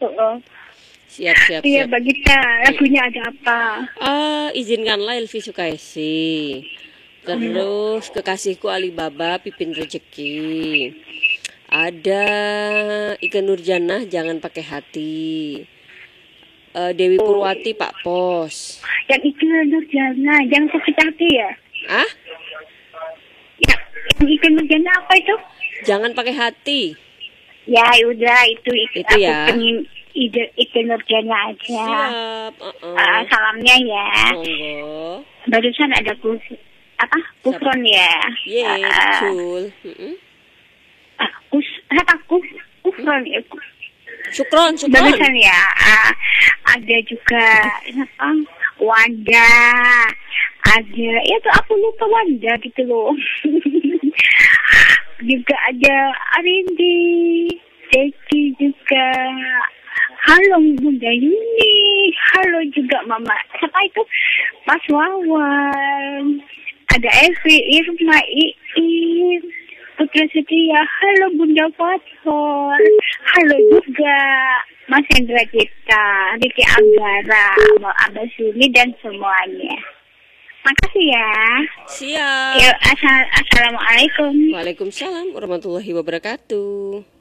Oh. Siap. Iya, Bagita. Lagunya ada apa? Izinkanlah Elvi Sukaisi. Terus Kekasihku Alibaba, Pipin Rezeki. Ada Ikke Nurjanah, Jangan Pakai Hati. Dewi Purwati, Pak Pos. Yang Ikke Nurjanah, Jangan Sakit Hati ya? Ah? Ya, yang Ikke Nurjanah apa itu? Jangan Pakai Hati. Ya, udah itu Itu ya. pengen Ikke Nurjanah aja. Siap. Salamnya ya. Monggo. Barusan ada Kufron ya. Betul. Kufron ya. Syukron. Barusan ya. Ada juga Wanda. Ada tuh aku lupa Wanda gitu loh. Juga ada Arindi, Deki juga. Halo Bunda Yuni. Halo juga Mama. Siapa itu? Mas Wawan. Ada Evi, Irma, Iin, Putra Setia. Halo Bunda Fathor. Halo juga Mas Hendra Cipta, Riki Anggara, Abah Suni dan semuanya. Makasih ya. Siap. Ya, assalamualaikum. Waalaikumsalam warahmatullahi wabarakatuh.